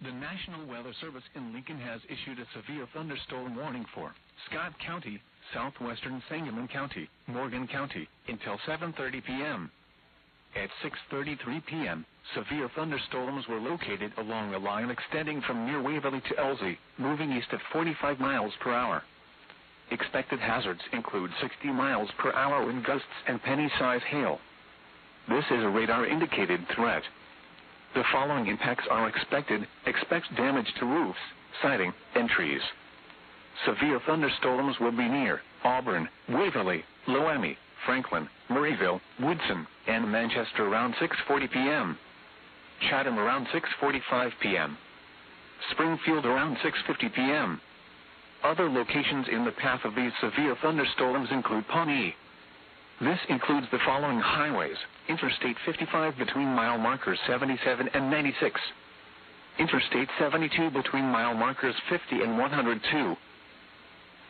The National Weather Service in Lincoln has issued a severe thunderstorm warning for Scott County, southwestern Sangamon County, Morgan County, until 7:30 p.m. At 6:33 p.m., severe thunderstorms were located along a line extending from near Waverly to Elsie, moving east at 45 miles per hour. Expected hazards include 60 miles per hour wind gusts and penny-size hail. This is a radar-indicated threat. The following impacts are expected. Expect damage to roofs, siding, and trees. Severe thunderstorms will be near Auburn, Waverly, Loami, Franklin, Murrayville, Woodson, and Manchester around 6:40 p.m. Chatham around 6:45 p.m. Springfield around 6:50 p.m. Other locations in the path of these severe thunderstorms include Pawnee. This includes the following highways: Interstate 55 between mile markers 77 and 96. Interstate 72 between mile markers 50 and 102.